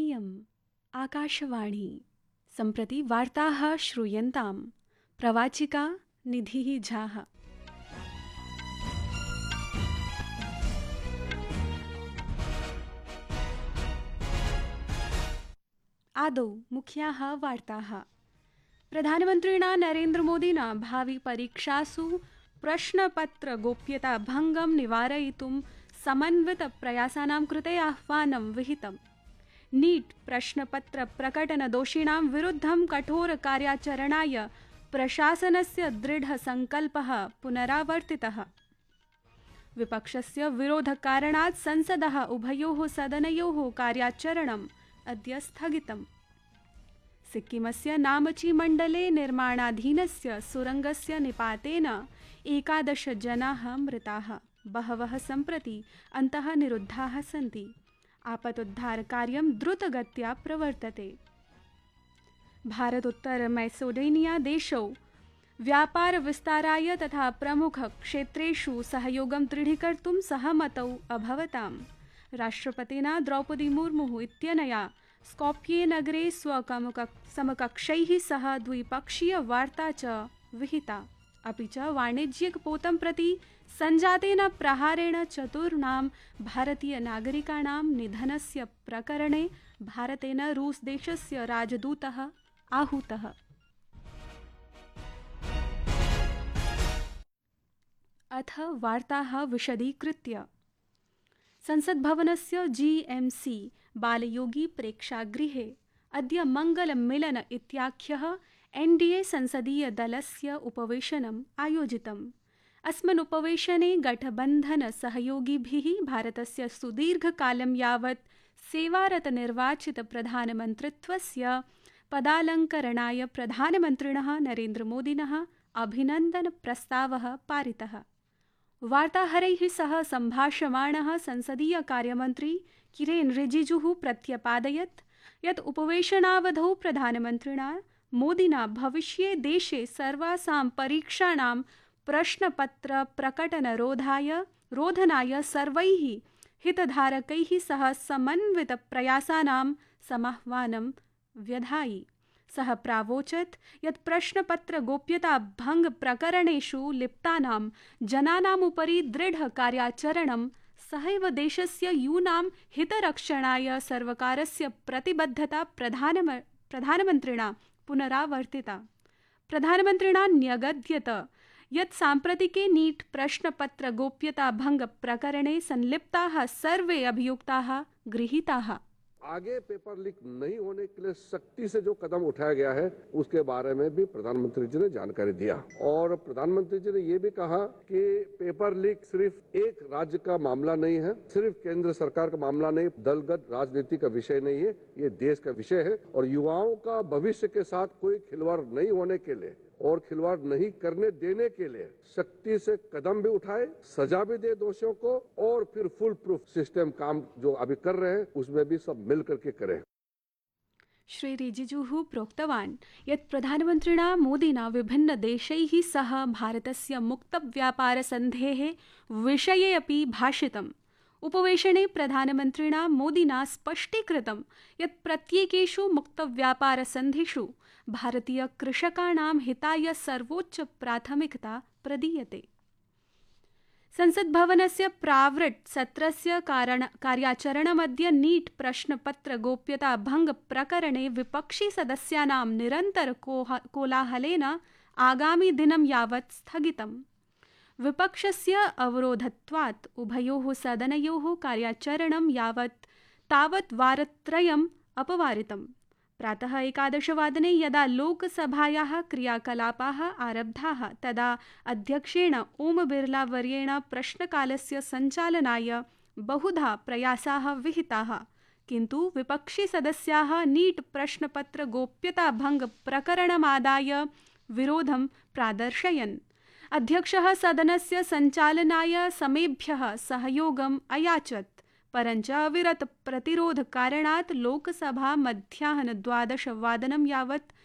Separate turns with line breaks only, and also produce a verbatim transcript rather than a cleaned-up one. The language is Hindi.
इयम् आकाशवाणी। सम्प्रति वार्ताः श्रूयन्तां। प्रवाचिका निधिः झाः। आदौ मुख्याः वार्ताः। प्रधानमन्त्रिणा नरेन्द्रमोदिना भावि परीक्षासु प्रश्नपत्रगोप्यता भङ्गं निवारयितुं समन्वितप्रयासानां कृते आह्वानं विहितम्। नीट् प्रश्नपत्रप्रकटनदोषिणां विरुद्धं कठोरकार्याचरणाय प्रशासनस्य दृढसङ्कल्पः पुनरावर्तितः। विपक्षस्य विरोधकारणात् संसदः उभयोः सदनयोः कार्याचरणम् अद्य स्थगितम्। सिक्किमस्य नामची मण्डले निर्माणाधीनस्य सुरङ्गस्य निपातेन एकादश जनाः मृताः, बहवः सम्प्रति अन्तः निरुद्धाः सन्ति। आपतोद्धारकार्यं द्रुतगत्या प्रवर्तते। भारतोत्तर मैसेडोनिया देशौ व्यापारविस्ताराय तथा प्रमुखक्षेत्रेषु सहयोगं दृढीकर्तुं सहमतौ अभवताम्। राष्ट्रपतिना द्रौपदी मुर्मुः इत्यनया स्कोप्ये नगरे स्वसमकक्षैः सह द्विपक्षीयवार्ता च विहिता। अपि च वाणिज्यिकपोतं प्रति सञ्जातेन प्रहारेण चतुर्णां भारतीयनागरिकाणां निधनस्य प्रकरणे भारतेन रूस देशस्य राजदूतः आहूतः। अथ वार्ताः विशदीकृत्य। संसद्भवनस्य जी एम सी बालयोगी प्रेक्षागृहे अद्य मङ्गलमिलन इत्याख्यः एन डी ए संसदीयदलस्य उपवेशनम् आयोजितम्। अस्मिन् उपवेशने गठबन्धनसहयोगिभिः भारतस्य सुदीर्घकालं यावत् सेवारतनिर्वाचितप्रधानमन्त्रित्वस्य पदालङ्करणाय प्रधानमन्त्रिणः नरेन्द्रमोदिनः अभिनन्दनप्रस्तावः पारितः। वार्ताहरैः सह सम्भाषमाणः संसदीयकार्यमन्त्री किरेन रिजिजुः प्रत्यपादयत् यत् उपवेशनावधौ प्रधानमन्त्रिणा मोदिना भविष्ये देशे सर्वासां परीक्षाणां प्रश्नपत्रप्रकटनरोधाय रोधनाय सर्वैः हितधारकैः सह समन्वितप्रयासानां समाह्वानं व्यधायि। सः प्रावोचत् यत् प्रश्नपत्रगोप्यताभङ्गप्रकरणेषु लिप्तानां जनानामुपरि दृढकार्याचरणं सहैव देशस्य यूनां हितरक्षणाय सर्वकारस्य प्रतिबद्धता प्रधानम प्रधानमन्त्रिणा पुनरावर्तिता। प्रधानमन्त्रिणा न्यगद्यत यत् साम्प्रतिके नीट् प्रश्नपत्रगोप्यताभङ्गप्रकरणे संलिप्ताः सर्वे अभियुक्ताः गृहीताः।
आगे पेपर लीक नहीं होने के लिए सख्ती से जो कदम उठाया गया है उसके बारे में भी प्रधानमंत्री जी ने जानकारी दिया और प्रधानमंत्री जी ने ये भी कहा कि पेपर लीक सिर्फ एक राज्य का मामला नहीं है, सिर्फ केंद्र सरकार का मामला नहीं, दलगत राजनीति का विषय नहीं है, ये देश का विषय है और युवाओं का भविष्य के साथ कोई खिलवाड़ नहीं होने के लिए और खिलवाड़ नहीं करने देने के लिए सख्ती से कदम भी उठाए, सजा भी दे दोषियों को और फिर फुल प्रूफ सिस्टम काम जो अभी कर रहे हैं उसमें भी सब मिल करके करें।
श्री रिजिजुः प्रोक्तवान् यत् प्रधानमन्त्रिणा मोदिना विभिन्नदेशैः सह भारतस्य मुक्तव्यापारसन्धेः विषये अपि भाषितम्। उपवेशने प्रधानमन्त्रिणा मोदिना स्पष्टीकृतं यत् प्रत्येकेषु मुक्तव्यापारसन्धिषु भारतीयकृषकाणां हिताय सर्वोच्च प्राथमिकता प्रदीयते। संसद्भवनस्य प्रावृट् सत्रस्य कारण कार्याचरणमद्य नीट् प्रश्नपत्रगोप्यताभङ्गप्रकरणे विपक्षिसदस्यानां निरन्तरकोलाहलेन आगामि दिनं यावत् स्थगितम्। विपक्षस्य अवरोधत्वात् उभयोः सदनयोः कार्याचरणं यावत् तावत् वारत्रयम् अपवारितम्। प्रातः एकादशवादने यदा लोकसभायाः क्रियाकलापाः आरब्धाः तदा अध्यक्षेण ओम बिर्ला वर्येण प्रश्नकालस्य सञ्चालनाय बहुधा प्रयासाः विहिताः, किन्तु विपक्षिसदस्याः नीट् प्रश्नपत्रगोप्यताभङ्गप्रकरणमादाय विरोधं प्रादर्शयन्। अध्यक्षः सदनस्य सञ्चालनाय समेभ्यः सहयोगम् अयाचत्, परञ्च अविरत प्रतिरोधकारणात् लोकसभा मध्याह्न द्वादशवादनं यावत्